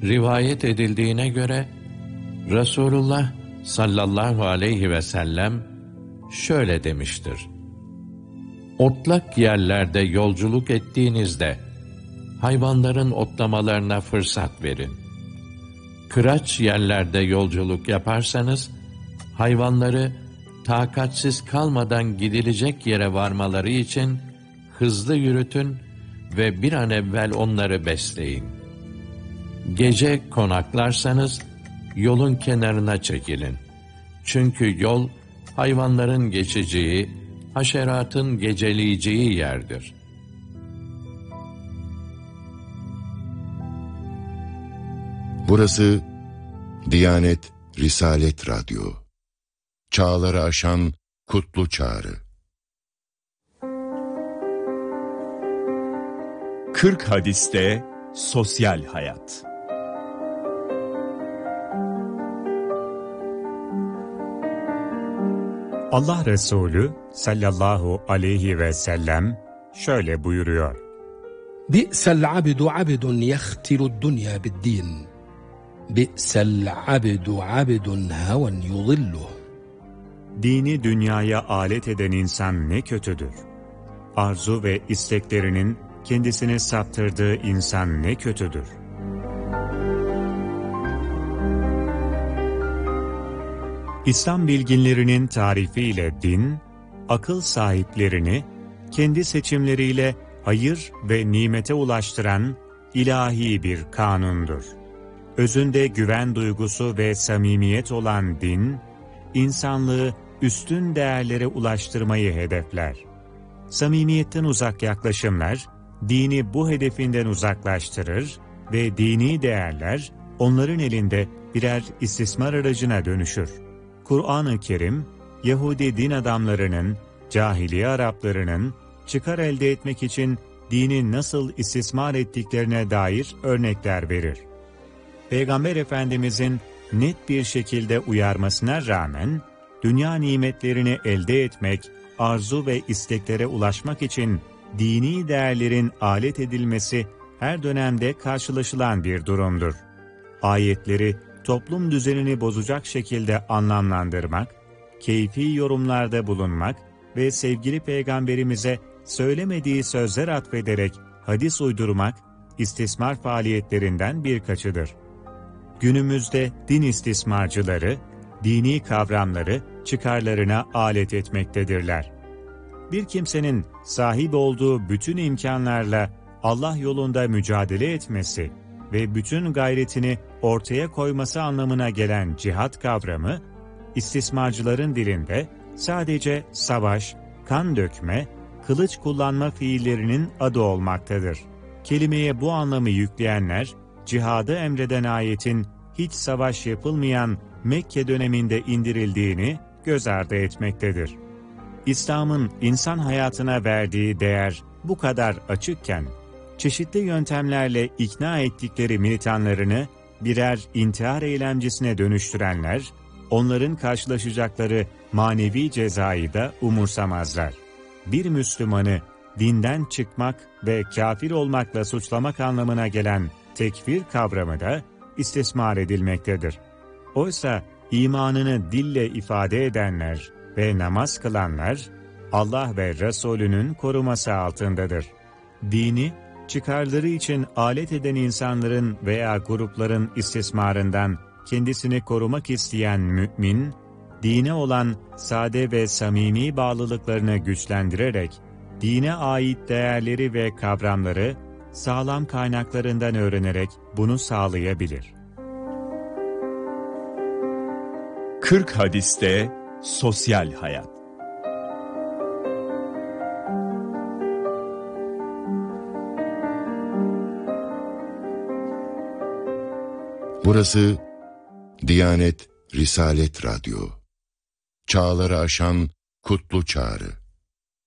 Rivayet edildiğine göre Resulullah sallallahu aleyhi ve sellem şöyle demiştir: Otlak yerlerde yolculuk ettiğinizde hayvanların otlamalarına fırsat verin. Kıraç yerlerde yolculuk yaparsanız hayvanları takatsiz kalmadan gidilecek yere varmaları için hızlı yürütün ve bir an evvel onları besleyin. Gece konaklarsanız yolun kenarına çekilin. Çünkü yol hayvanların geçeceği, haşeratın geceleyeceği yerdir. Burası Diyanet Risalet Radyo. Çağları aşan kutlu çağrı. 40 hadiste sosyal hayat. Allah Resulü sallallahu aleyhi ve sellem şöyle buyuruyor: Bi'sel abdu abdun yehtilud dunya biddin. Bi'sel abdu abdun haven yudilluh. Dini dünyaya alet eden insan ne kötüdür. Arzu ve isteklerinin kendisini saptırdığı insan ne kötüdür. İslam bilginlerinin tarifiyle din, akıl sahiplerini kendi seçimleriyle hayır ve nimete ulaştıran ilahi bir kanundur. Özünde güven duygusu ve samimiyet olan din, insanlığı üstün değerlere ulaştırmayı hedefler. Samimiyetten uzak yaklaşımlar, dini bu hedefinden uzaklaştırır ve dini değerler onların elinde birer istismar aracına dönüşür. Kur'an-ı Kerim, Yahudi din adamlarının, cahiliye Araplarının çıkar elde etmek için dini nasıl istismar ettiklerine dair örnekler verir. Peygamber Efendimizin net bir şekilde uyarmasına rağmen, dünya nimetlerini elde etmek, arzu ve isteklere ulaşmak için dini değerlerin alet edilmesi her dönemde karşılaşılan bir durumdur. Ayetleri toplum düzenini bozacak şekilde anlamlandırmak, keyfi yorumlarda bulunmak ve sevgili Peygamberimize söylemediği sözler atfederek hadis uydurmak, istismar faaliyetlerinden birkaçıdır. Günümüzde din istismarcıları, dini kavramları çıkarlarına alet etmektedirler. Bir kimsenin sahip olduğu bütün imkanlarla Allah yolunda mücadele etmesi ve bütün gayretini ortaya koyması anlamına gelen cihat kavramı, istismarcıların dilinde sadece savaş, kan dökme, kılıç kullanma fiillerinin adı olmaktadır. Kelimeye bu anlamı yükleyenler, cihadı emreden ayetin hiç savaş yapılmayan Mekke döneminde indirildiğini göz ardı etmektedir. İslam'ın insan hayatına verdiği değer bu kadar açıkken, çeşitli yöntemlerle ikna ettikleri militanlarını birer intihar eylemcisine dönüştürenler, onların karşılaşacakları manevi cezayı da umursamazlar. Bir Müslümanı dinden çıkmak ve kafir olmakla suçlamak anlamına gelen tekfir kavramı da istismar edilmektedir. Oysa imanını dille ifade edenler ve namaz kılanlar, Allah ve Resulünün koruması altındadır. Dini, çıkarları için alet eden insanların veya grupların istismarından kendisini korumak isteyen mümin, dine olan sade ve samimi bağlılıklarını güçlendirerek, dine ait değerleri ve kavramları sağlam kaynaklarından öğrenerek bunu sağlayabilir. 40 hadiste sosyal hayat. Burası Diyanet Risalet Radyo. Çağları aşan kutlu çağrı.